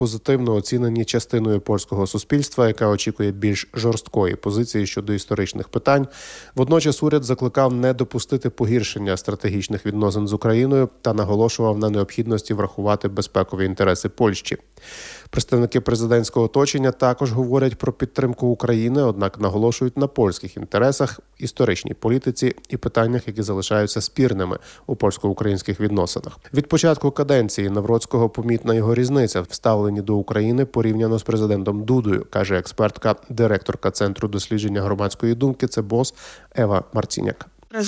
позитивно оцінені частиною польського суспільства, яка очікує більш жорсткої позиції щодо історичних питань. Водночас уряд закликав не допустити погіршення стратегічних відносин з Україною та наголошував на необхідності врахувати безпекові інтереси Польщі. Представники президентського оточення також говорять про підтримку України, однак наголошують на польських інтересах, історичній політиці і питаннях, які залишаються спірними у польсько-українських відносинах. Від початку каденції Навроцького помітна його різниця в ставленні до України порівняно з президентом Дудою, каже експертка, директорка Центру дослідження громадської думки «Цебос» Ева Марціняк.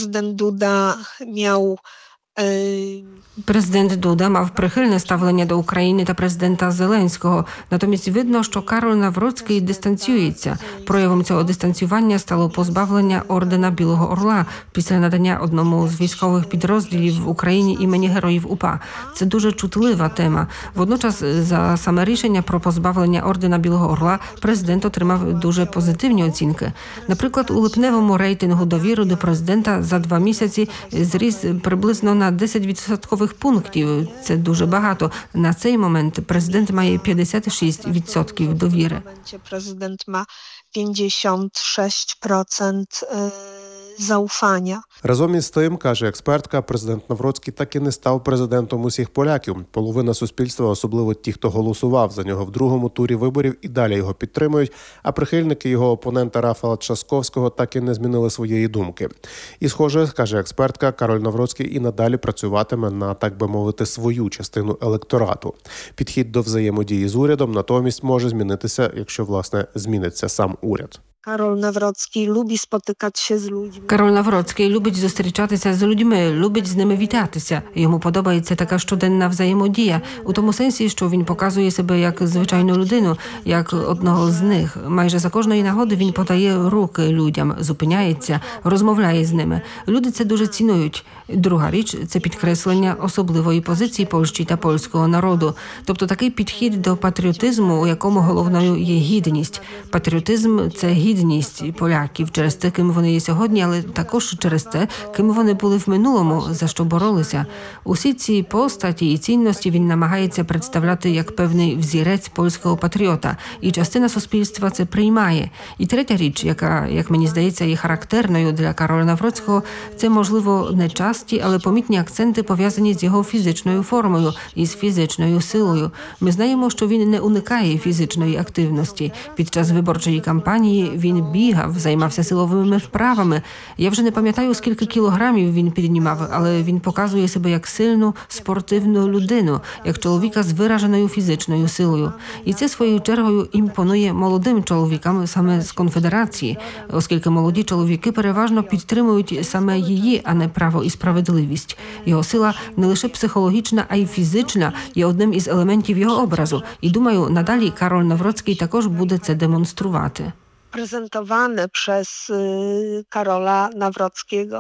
Президент Дуда мав прихильне ставлення до України та президента Зеленського. Натомість видно, що Кароль Навроцький дистанціюється. Проявом цього дистанціювання стало позбавлення ордена Білого Орла після надання одному з військових підрозділів в Україні імені Героїв УПА. Це дуже чутлива тема. Водночас за саме рішення про позбавлення ордена Білого Орла президент отримав дуже позитивні оцінки. Наприклад, у липневому рейтингу довіри до президента за 2 місяці зріс приблизно на 10% пунктів. Це дуже багато. На цей момент президент має 56% довіри. Президент має 56% zaufania. Разом із тим, каже експертка, президент Навроцький так і не став президентом усіх поляків. Половина суспільства, особливо ті, хто голосував за нього в другому турі виборів, і далі його підтримують, а прихильники його опонента Рафала Трzaskowskiego так і не змінили своєї думки. І схоже, каже експертка, Кароль Навроцький і надалі працюватиме на, так би мовити, свою частину електорату. Підхід до взаємодії з урядом натомість може змінитися, якщо, власне, зміниться сам уряд. Karol Nawrocki lubi spotykać się z ludźmi. Кароль Навроцький любить зустрічатися з людьми, любить з ними вітатися. Йому подобається така щоденна взаємодія, у тому сенсі, що він показує себе як звичайну людину, як одного з них. Майже за кожної нагоди він подає руки людям, зупиняється, розмовляє з ними. Люди це дуже цінують. Друга річ – це підкреслення особливої позиції Польщі та польського народу. Тобто такий підхід до патріотизму, у якому головною є гідність. Патріотизм – це гідність поляків через те, ким вони є сьогодні, але також через те, ким вони були в минулому, за що боролися. Усі ці постаті і цінності він намагається представляти як певний взірець польського патріота. І частина суспільства це приймає. І третя річ, яка, як мені здається, є характерною для Кароля Навроцького, це, можливо, не часті, але помітні акценти, пов'язані з його фізичною формою і з фізичною силою. Ми знаємо, що він не уникає фізичної активності. Під час виборчої кампанії він бігав, займався силовими вправами. Я вже не пам'ятаю, скільки кілограмів він піднімав, але він показує себе як сильну, спортивну людину, як чоловіка з вираженою фізичною силою. І це своєю чергою імпонує молодим чоловікам саме з Конфедерації, оскільки молоді чоловіки переважно підтримують саме її, а не право і справедливість. Його сила не лише психологічна, а й фізична є одним із елементів його образу. І думаю, надалі Кароль Навроцький також буде це демонструвати. Prezentowane przez Karola Nawrockiego.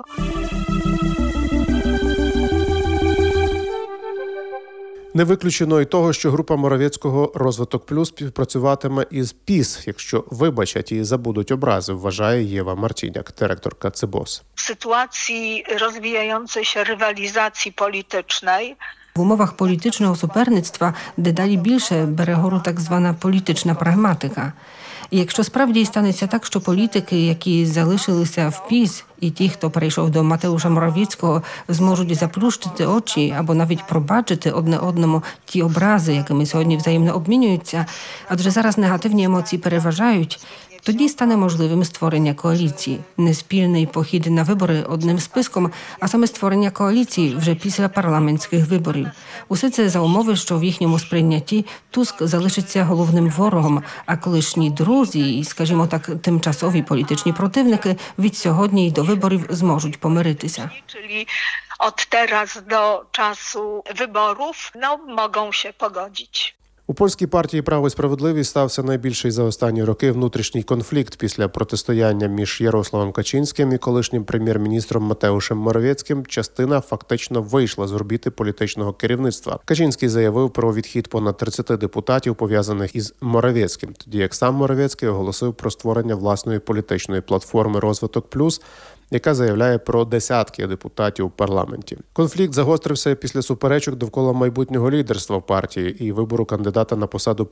Не виключено й того, що група Моровецького «Розвиток Плюс» співпрацюватиме із ПІС, якщо вибачать і забудуть образи, вважає Єва Марціняк, директорка «Цебос». W sytuacji rozwijającej się rywalizacji politycznej В умовах політичного суперництва дедалі більше бере гору так звана політична прагматика. І якщо справді станеться так, що політики, які залишилися в ПІС, і ті, хто перейшов до Матеуша Моровецького, зможуть заплющити очі або навіть пробачити одне одному ті образи, якими сьогодні взаємно обмінюються, адже зараз негативні емоції переважають, тоді стане можливим створення коаліції. Не спільний похід на вибори одним списком, а саме створення коаліції вже після парламентських виборів. Усе це за умови, що в їхньому сприйнятті Туск залишиться головним ворогом, а колишні друзі і, скажімо так, тимчасові політичні противники від сьогодні й до виборів зможуть помиритися. czyli od teraz do czasu wyborów, mogą się pogodzić. У польській партії «Право і справедливість» стався найбільший за останні роки внутрішній конфлікт після протистояння між Ярославом Качинським і колишнім прем'єр-міністром Матеушем Моровецьким. Частина фактично вийшла з орбіти політичного керівництва. Качинський заявив про відхід понад 30 депутатів, пов'язаних із Моровецьким, тоді як сам Моровецький оголосив про створення власної політичної платформи «Розвиток Плюс», яка заявляє про десятки депутатів у парламенті. Конфлікт загострився після суперечок довкола майбутнього лідерства в партії і вибору кандидата на посаду